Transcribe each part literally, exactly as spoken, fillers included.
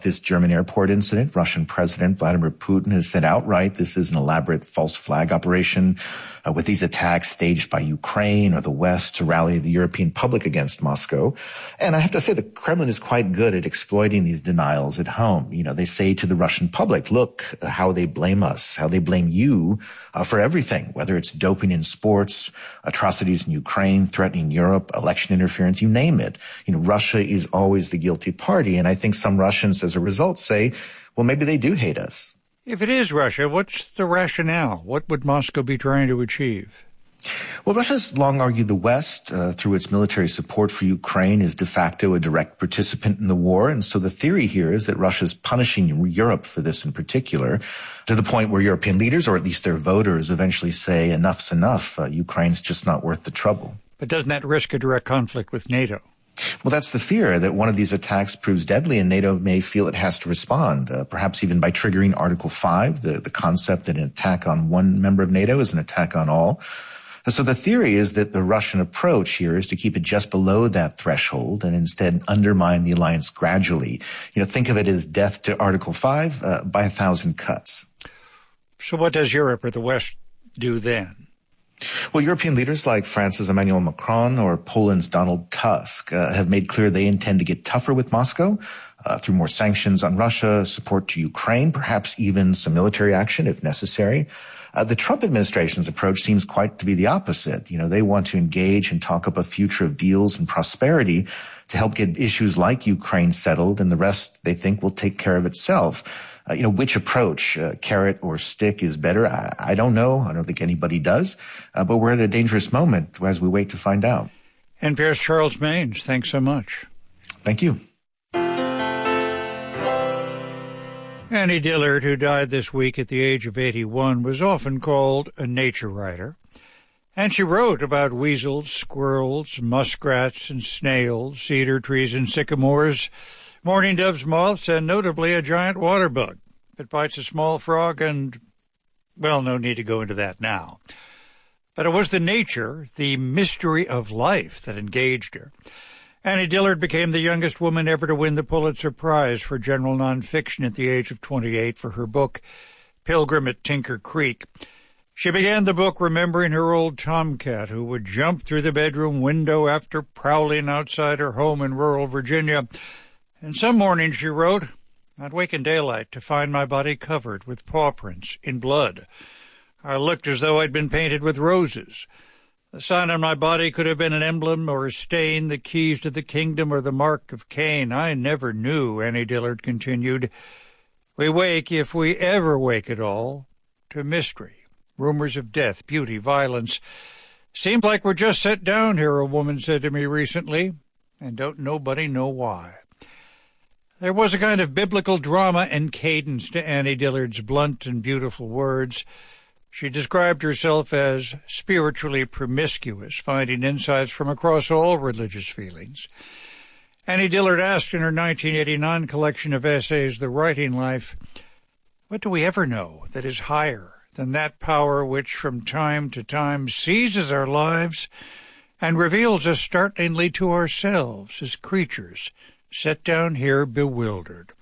this German airport incident. Russian President Vladimir Putin has said outright this is an elaborate false flag operation uh, with these attacks staged by Ukraine or the West to rally the European public against Moscow. And I have to say the Kremlin is quite good at exploiting these denials at home. You know, they say to the Russian public, look how they blame us, how they blame you uh, for everything, whether it's doping in sports, atrocities in Ukraine, threatening Europe, election interference, you name it. You know, Russia is always the guilty party. And I think some Russians, as a result, say, well, maybe they do hate us. If it is Russia, what's the rationale? What would Moscow be trying to achieve? Well, Russia's long argued the West, uh, through its military support for Ukraine, is de facto a direct participant in the war. And so the theory here is that Russia's punishing Europe for this in particular, to the point where European leaders, or at least their voters, eventually say enough's enough. Uh, Ukraine's just not worth the trouble. But doesn't that risk a direct conflict with NATO? Well, that's the fear, that one of these attacks proves deadly and NATO may feel it has to respond, uh, perhaps even by triggering Article five, the, the concept that an attack on one member of NATO is an attack on all. So the theory is that the Russian approach here is to keep it just below that threshold and instead undermine the alliance gradually. You know, think of it as death to Article five uh, by a thousand cuts. So what does Europe or the West do then? Well, European leaders like France's Emmanuel Macron or Poland's Donald Tusk uh, have made clear they intend to get tougher with Moscow uh, through more sanctions on Russia, support to Ukraine, perhaps even some military action if necessary. Uh, the Trump administration's approach seems quite to be the opposite. You know, they want to engage and talk up a future of deals and prosperity to help get issues like Ukraine settled, and the rest they think will take care of itself. Uh, you know, which approach, uh, carrot or stick, is better? I, I don't know. I don't think anybody does. Uh, but we're at a dangerous moment as we wait to find out. N P R's Charles Maynes, thanks so much. Thank you. Annie Dillard, who died this week at the age of eighty-one, was often called a nature writer. And she wrote about weasels, squirrels, muskrats and snails, cedar trees and sycamores, mourning doves, moths, and notably a giant water bug that bites a small frog and, well, no need to go into that now. But it was the nature, the mystery of life that engaged her. Annie Dillard became the youngest woman ever to win the Pulitzer Prize for general nonfiction at the age of twenty-eight for her book, Pilgrim at Tinker Creek. She began the book remembering her old tomcat who would jump through the bedroom window after prowling outside her home in rural Virginia. And some morning, she wrote, I'd wake in daylight to find my body covered with paw prints in blood. I looked as though I'd been painted with roses. The sign on my body could have been an emblem or a stain, the keys to the kingdom or the mark of Cain. I never knew, Annie Dillard continued. We wake, if we ever wake at all, to mystery, rumors of death, beauty, violence. Seems like we're just set down here, a woman said to me recently, and don't nobody know why. There was a kind of biblical drama and cadence to Annie Dillard's blunt and beautiful words. She described herself as spiritually promiscuous, finding insights from across all religious feelings. Annie Dillard asked in her nineteen eighty-nine collection of essays, The Writing Life, what do we ever know that is higher than that power which from time to time seizes our lives and reveals us startlingly to ourselves as creatures set down here bewildered?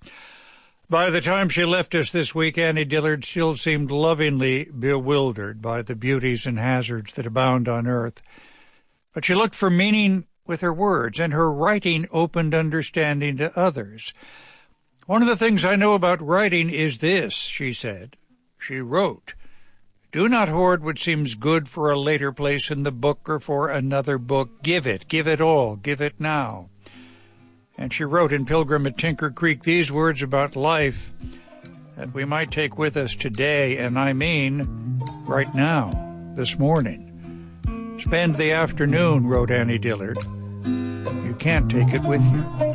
By the time she left us this week, Annie Dillard still seemed lovingly bewildered by the beauties and hazards that abound on earth. But she looked for meaning with her words, and her writing opened understanding to others. One of the things I know about writing is this, she said. She wrote, do not hoard what seems good for a later place in the book or for another book. Give it, give it all, give it now. And she wrote in Pilgrim at Tinker Creek these words about life that we might take with us today, and I mean right now, this morning. Spend the afternoon, wrote Annie Dillard. You can't take it with you.